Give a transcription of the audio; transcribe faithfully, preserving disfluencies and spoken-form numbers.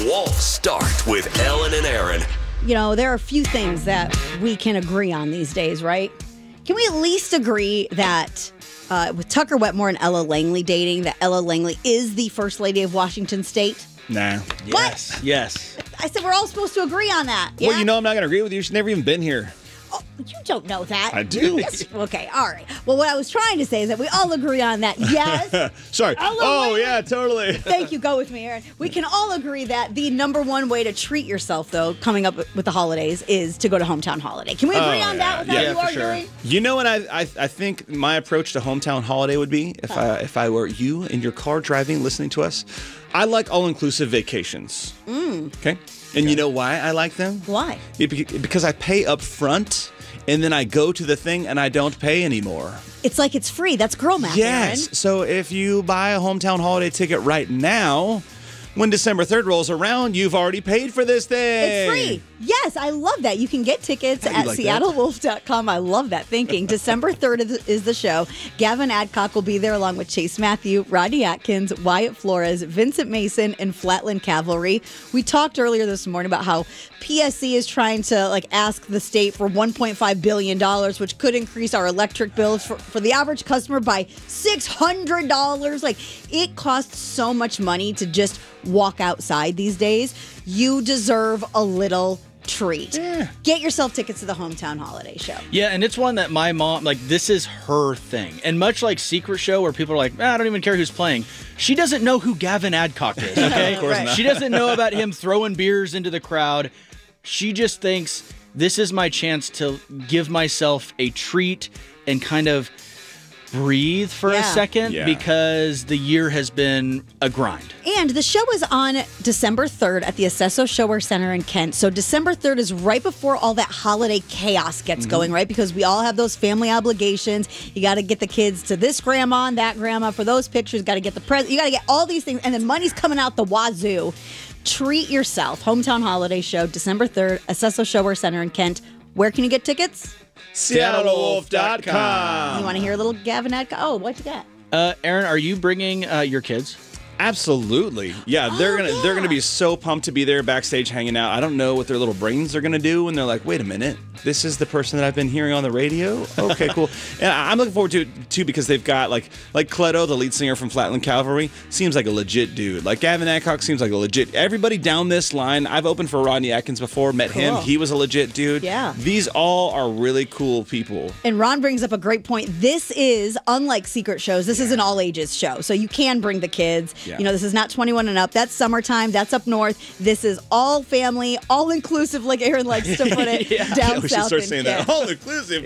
the Wolf start with Ellen and Aaron. You know, there are a few things that we can agree on these days, right? Can we at least agree that uh, with Tucker Wetmore and Ella Langley dating, that Ella Langley is the First Lady of Washington State? Nah. What? Yes. I said we're all supposed to agree on that. Yeah? Well, you know I'm not going to agree with you. She's never even been here. Oh, you don't know that. I do. Yes. Okay, all right. Well, what I was trying to say is that we all agree on that. Yes. Sorry. Ella Oh, Langley. yeah, totally. Thank you. Go with me, Aaron. We can all agree that the number one way to treat yourself, though, coming up with the holidays, is to go to Hometown Holiday. Can we agree Oh, on yeah. that without Yeah, you for arguing? sure. You know what I, I I think my approach to Hometown Holiday would be if I if I were you in your car driving, listening to us? I like all-inclusive vacations. Mm. Okay? And you know why I like them? Why? It, because I pay up front, and then I go to the thing and I don't pay anymore. It's like it's free. That's girl math, Yes. Aaron. So if you buy a Hometown Holiday ticket right now, when December third rolls around, you've already paid for this thing. It's free. Yes, I love that. You can get tickets How do you at like that? seattle wolf dot com. I love that thinking. December third is is the show. Gavin Adcock will be there along with Chase Matthew, Rodney Atkins, Wyatt Flores, Vincent Mason, and Flatland Cavalry. We talked earlier this morning about how P S C is trying to like ask the state for one point five billion dollars, which could increase our electric bills for, for the average customer by six hundred dollars. Like, it costs so much money to just walk outside these days. You deserve a little treat. Yeah. Get yourself tickets to the Hometown Holiday Show. Yeah, and it's one that my mom, like, this is her thing. And much like Secret Show, where people are like, ah, I don't even care who's playing, she doesn't know who Gavin Adcock is, okay? Of course Right. not. She doesn't know about him throwing beers into the crowd. She just thinks, this is my chance to give myself a treat and kind of breathe for Yeah. a second Yeah. because the year has been a grind. And the show is on December third at the Acesso Shower Center in Kent. So December third is right before all that holiday chaos gets going, right? Because we all have those family obligations. You got to get the kids to this grandma and that grandma for those pictures. Got to get the present. You got to get all these things. And then money's coming out the wazoo. Treat yourself. Hometown Holiday Show, December third, Acesso Shower Center in Kent. Where can you get tickets? seattle wolf dot com. You want to hear a little Gavin Adcock? Oh, what you got? Uh, Aaron, are you bringing uh, your kids? Absolutely. Yeah, they're Oh, gonna yeah. they're gonna be so pumped to be there backstage hanging out. I don't know what their little brains are gonna do when they're like, wait a minute, this is the person that I've been hearing on the radio? Okay, cool. And I'm looking forward to it too because they've got like like Cleto, the lead singer from Flatland Cavalry, seems like a legit dude. Like Gavin Adcock seems like a legit. Everybody down this line, I've opened for Rodney Atkins before, met him. Cool. He was a legit dude. Yeah. These all are really cool people. And Ron brings up a great point. This is, unlike secret shows, this is an all ages show. So you can bring the kids. Yeah. You know, this is not twenty-one and up. That's summertime. That's up north. This is all family, all inclusive, like Aaron likes to put it, Yeah. down we should south start in saying Kent. that. All inclusive.